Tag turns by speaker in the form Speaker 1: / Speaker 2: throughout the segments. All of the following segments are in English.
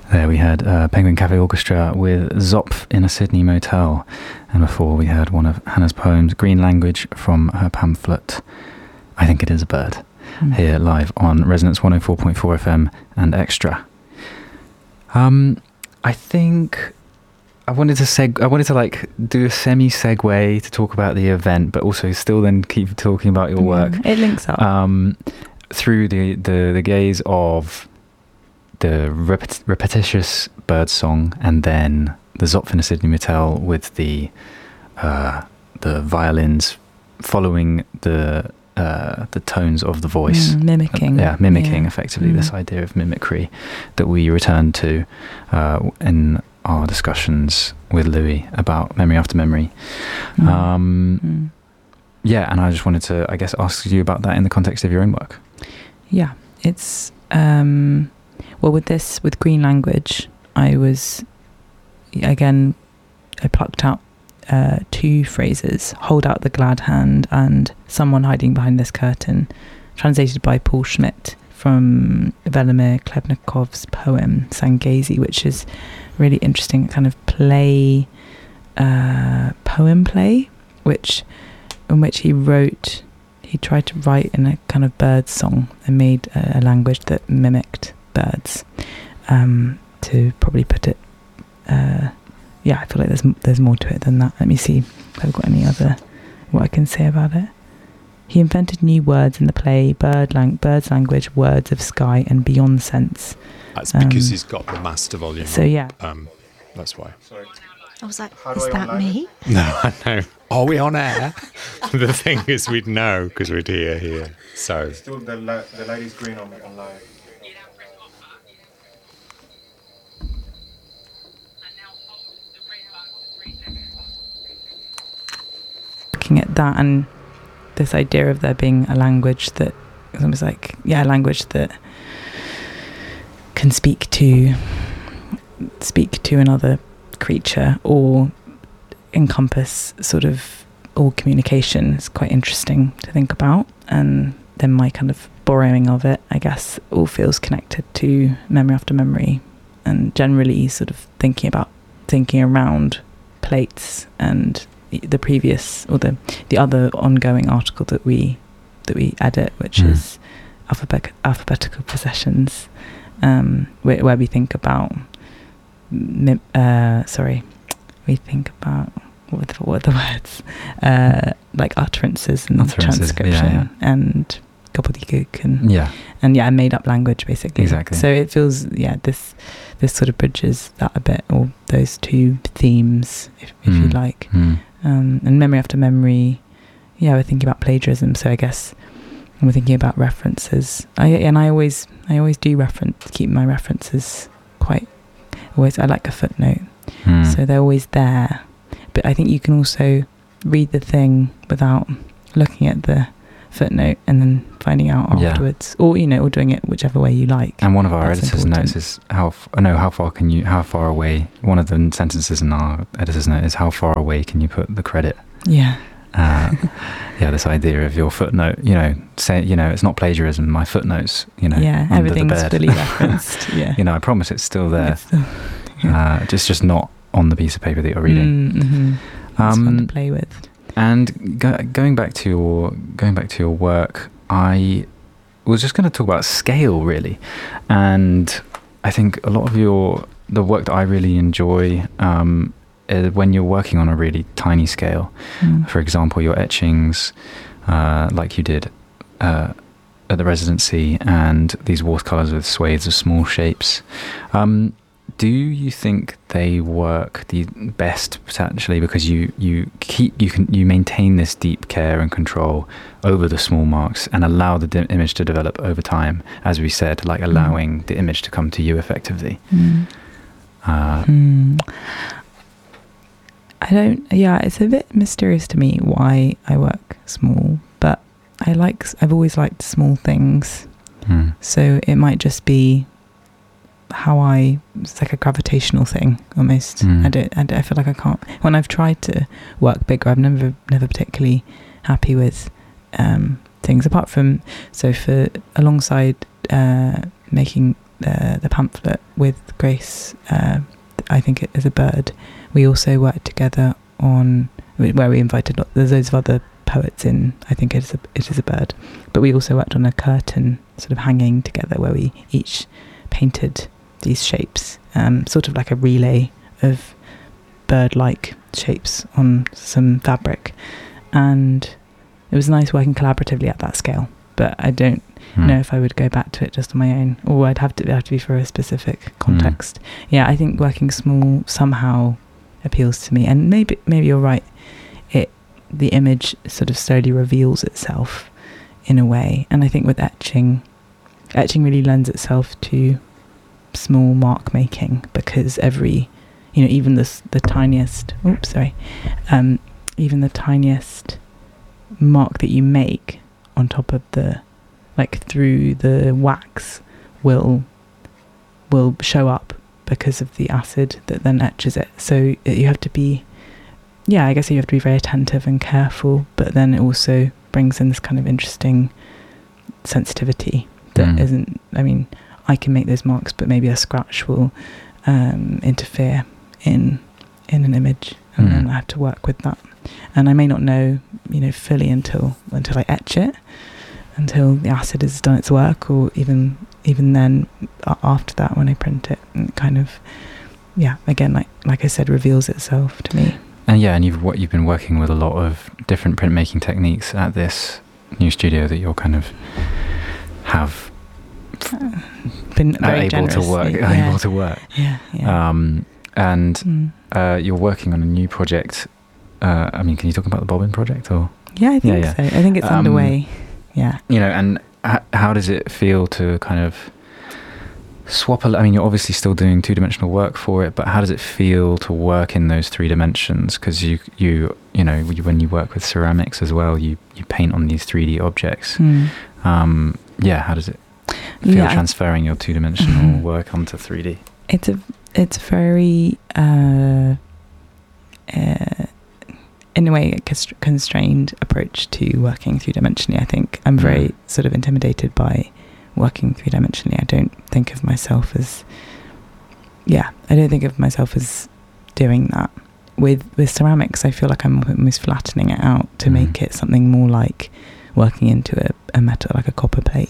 Speaker 1: There we had Penguin Cafe Orchestra with Zopf in a Sydney Motel. And before we had one of Hannah's poems, Green Language, from her pamphlet, I Think It Is a Bird, here live on Resonance 104.4 FM and Extra. I think I wanted to like do a semi segue to talk about the event, but also still then keep talking about your work.
Speaker 2: It links up.
Speaker 1: Through the gaze of the repetitious bird song, and then the Zopf in a Sydney Motel with the violins following the tones of the voice,
Speaker 2: mimicking
Speaker 1: effectively this idea of mimicry that we returned to in our discussions with Louis about Memory After Memory. And I just wanted to, I guess, ask you about that in the context of your own work.
Speaker 2: Yeah, it's with Green Language, I plucked out 2 phrases: hold out the glad hand and someone hiding behind this curtain, translated by Paul Schmidt from Velimir Klebnikov's poem Sangezi, which is really interesting kind of poem play, in which he tried to write in a kind of bird song and made a language that mimicked birds, to probably put it, I feel like there's more to it than that. Let me see if I've got what I can say about it. He invented new words in the play, bird's language, words of sky and beyond sense.
Speaker 3: That's because he's got the master volume.
Speaker 2: So yeah.
Speaker 3: That's why.
Speaker 4: Sorry. I was like, is that me?
Speaker 3: No, I know. Are we on air? The thing is, we'd know because we'd hear here. So
Speaker 5: still the lady's green on live.
Speaker 2: Looking at that and this idea of there being a language that is almost like a language that can speak to another creature or encompass sort of all communication is quite interesting to think about. And then my kind of borrowing of it, I guess, all feels connected to Memory After Memory, and generally sort of thinking around plates and the previous or the other ongoing article that we edit, which is alphabetical possessions, where we think about we think about what are the words, like utterances and transcription and gobbledygook and made up language, basically.
Speaker 1: Exactly.
Speaker 2: So it feels this sort of bridges that a bit, or those 2 themes, if you like. And Memory After Memory, we're thinking about plagiarism. So I guess we're thinking about references. I always do keep my references quite. I like a footnote, so they're always there. But I think you can also read the thing without looking at the footnote and then finding out afterwards, or doing it whichever way you like.
Speaker 1: And one of our editor's notes is how far away. One of the sentences in our editor's note is how far away can you put the credit?
Speaker 2: Yeah.
Speaker 1: This idea of your footnote, it's not plagiarism. My footnotes,
Speaker 2: everything's fully referenced. Yeah.
Speaker 1: I promise it's still there. It's just not on the piece of paper that you're reading.
Speaker 2: It's fun to play with.
Speaker 1: And going back to your work, I was just going to talk about scale, really. And I think a lot of the work that I really enjoy is when you're working on a really tiny scale. For example, your etchings, like you did at the residency, and these watercolors with swathes of small shapes. Do you think they work the best potentially because you maintain this deep care and control over the small marks and allow the image to develop over time, as we said, like allowing the image to come to you effectively?
Speaker 2: It's a bit mysterious to me why I work small, but I've always liked small things. So it might just be it's like a gravitational thing almost. I feel like I can't, when I've tried to work bigger, I've never particularly happy with things, apart from, so for alongside making the pamphlet with Grace, I think it is a bird. We also worked together on where we invited there's loads of other poets in. I think it is a bird, but we also worked on a curtain sort of hanging together where we each painted these shapes, sort of like a relay of bird-like shapes on some fabric, and it was nice working collaboratively at that scale. But I don't know if I would go back to it just on my own, or it'd have to be for a specific context. Yeah, I think working small somehow appeals to me, and maybe you're right. The image sort of slowly reveals itself in a way, and I think with etching really lends itself to small mark making, because every, even the tiniest even the tiniest mark that you make on top of through the wax will show up because of the acid that then etches it. So you have to be, I guess you have to be very attentive and careful, but then it also brings in this kind of interesting sensitivity that isn't, I can make those marks, but maybe a scratch will interfere in an image, and then I have to work with that. And I may not know, fully until I etch it, until the acid has done its work, or even then after that when I print it, and kind of, again, like I said, reveals itself to me.
Speaker 1: And you've been working with a lot of different printmaking techniques at this new studio that you're kind of have
Speaker 2: been very
Speaker 1: able to work. And you're working on a new project. Can you talk about the bobbin project, or?
Speaker 2: Yeah, I think so. I think it's underway. Yeah.
Speaker 1: And how does it feel to kind of swap you're obviously still doing two-dimensional work for it, but how does it feel to work in those three dimensions? Because you when you work with ceramics as well, you paint on these 3D objects. How does it feel transferring your two-dimensional work onto 3D?
Speaker 2: It's very in a way a constrained approach to working three-dimensionally. I think I'm very sort of intimidated by working three-dimensionally. I don't think of myself as doing that. With ceramics, I feel like I'm almost flattening it out to make it something more like working into a metal, like a copper plate.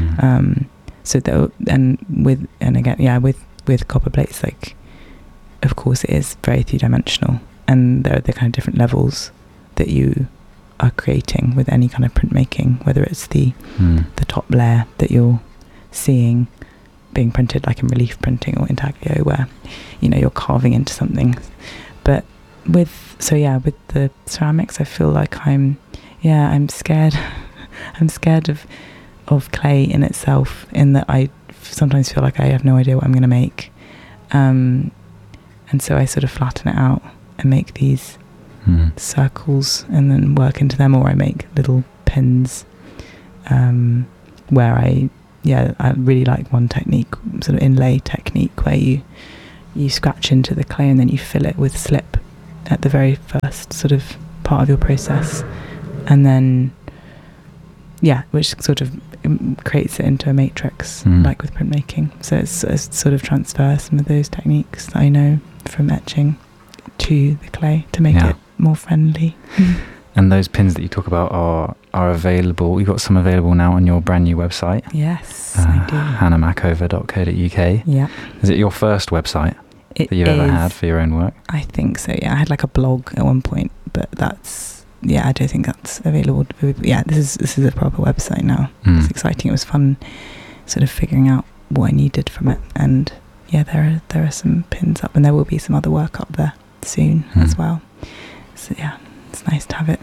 Speaker 2: With copper plates, like, of course it is very three-dimensional, and there are the kind of different levels that you are creating with any kind of printmaking, whether it's the top layer that you're seeing being printed, like in relief printing or intaglio, where you're carving into something. But with the ceramics, I feel like I'm scared. I'm scared of clay in itself, in that I sometimes feel like I have no idea what I'm going to make, and so I sort of flatten it out and make these circles and then work into them, or I make little pins, where I really like one technique, sort of inlay technique, where you scratch into the clay and then you fill it with slip at the very first sort of part of your process, and then which sort of creates it into a matrix, like with printmaking. So it's sort of transfer some of those techniques that I know from etching to the clay to make it more friendly.
Speaker 1: And those pins that you talk about are available. You've got some available now on your brand new website.
Speaker 2: Yes, I do.
Speaker 1: hannahmachover.co.uk.
Speaker 2: Yeah.
Speaker 1: Is it your first website that you've ever had for your own work?
Speaker 2: I think so, yeah. I had like a blog at one point, but that's, I don't think that's available. This is a proper website now. It's exciting. It was fun sort of figuring out what I needed from it. And there are some pins up, and there will be some other work up there soon as well. So it's nice to have it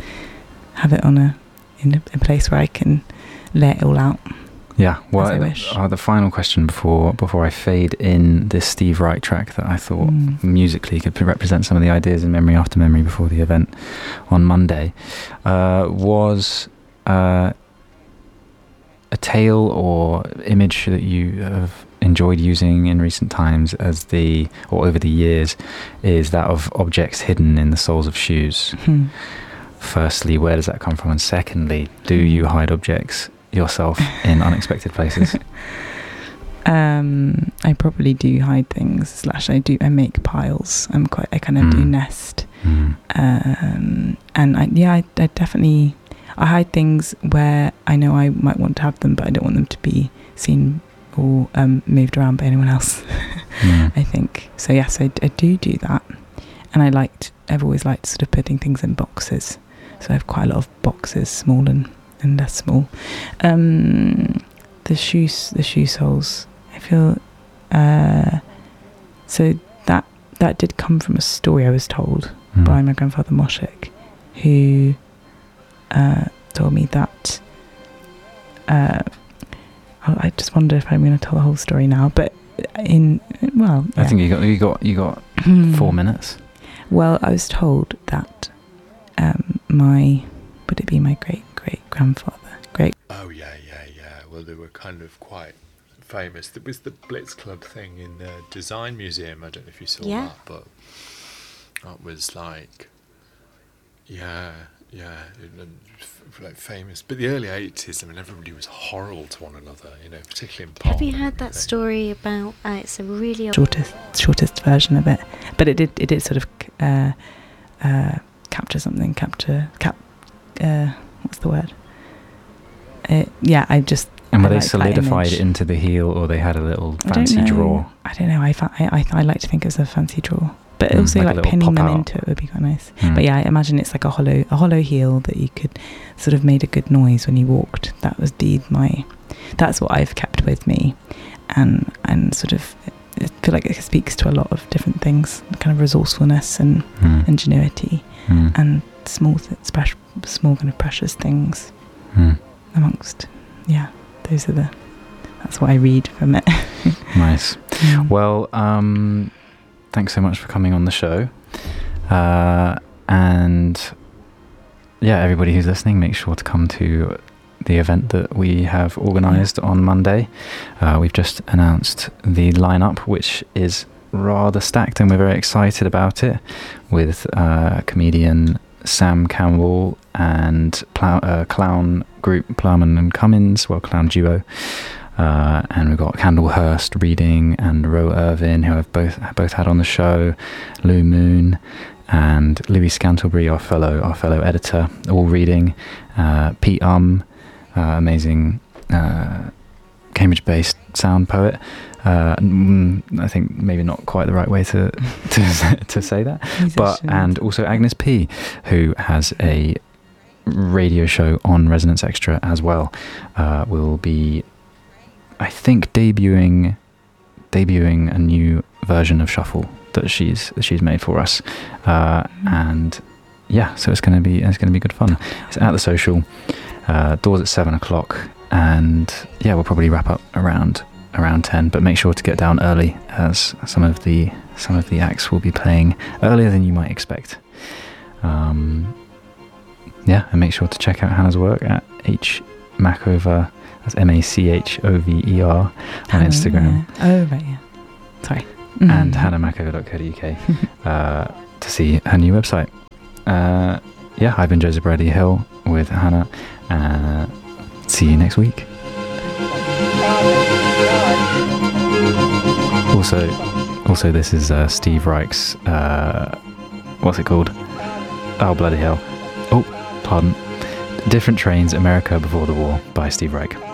Speaker 2: in a place where I can lay it all out.
Speaker 1: Yeah, well,
Speaker 2: as I wish.
Speaker 1: The final question before I fade in this Steve Wright track that I thought musically could represent some of the ideas in Memory After Memory before the event on Monday, was a tale or image that you have enjoyed using in recent times or over the years, is that of objects hidden in the soles of shoes. Firstly, where does that come from? And secondly, do you hide objects yourself in unexpected places?
Speaker 2: I probably do hide things. / I make piles. I kind of do nest. And I definitely, I hide things where I know I might want to have them, but I don't want them to be seen or moved around by anyone else. I think so. Yes, I do that, and I've always liked sort of putting things in boxes. So I have quite a lot of boxes, small and less small. The shoe soles, I feel. So that did come from a story I was told by my grandfather Moshik, who told me that. I just wonder if I'm going to tell the whole story now, but I
Speaker 1: think you got 4 minutes.
Speaker 2: Well, I was told that would it be my great grandfather?
Speaker 3: Oh yeah. Well, they were kind of quite famous. There was the Blitz Club thing in the Design Museum. I don't know if you saw that, but that was like, like famous. But the early 80s, I mean, everybody was horrible to one another, particularly in Parliament.
Speaker 4: Have you heard that story about? It's a really
Speaker 2: shortest version of it, but it did sort of capture something. What's the word? I just.
Speaker 1: And were they solidified into the heel, or they had a little fancy drawer?
Speaker 2: I don't know. I like to think it was a fancy drawer, but also like pinning them into it would be quite nice. But yeah, I imagine it's like a hollow heel that you could sort of made a good noise when you walked. That was that's what I've kept with me, and sort of I feel like it speaks to a lot of different things, kind of resourcefulness and ingenuity, and small kind of precious things amongst. Yeah. That's what I read from it.
Speaker 1: Nice. Well, thanks so much for coming on the show. And yeah, everybody who's listening, make sure to come to the event that we have organised on Monday. We've just announced the lineup, which is rather stacked, and we're very excited about it, with comedian Sam Campbell and clown group Plowman and Cummins, clown duo, and we've got Candle Hurst reading, and Ro Irvin, who I've both had on the show, Lou Moon and Louis Scantlebury, our fellow editor, all reading, Pete amazing Cambridge-based sound poet. I think maybe not quite the right way to say that, and also Agnes P, who has a radio show on Resonance Extra as well, will be, I think, debuting a new version of Shuffle that she's made for us, and yeah, so it's going to be good fun. It's at the Social, doors at 7:00, and yeah, we'll probably wrap up around 10, but make sure to get down early, as some of the acts will be playing earlier than you might expect. And make sure to check out Hannah's work at hmachover, that's MACHOVER, on Instagram.
Speaker 2: Yeah. Oh right, yeah. Sorry.
Speaker 1: And hannahmachover.co.uk to see her new website. I've been Joseph Bradley Hill with Hannah. See you next week. Also, this is Steve Reich's, what's it called? Oh, bloody hell. Oh, pardon. Different Trains, America Before the War by Steve Reich.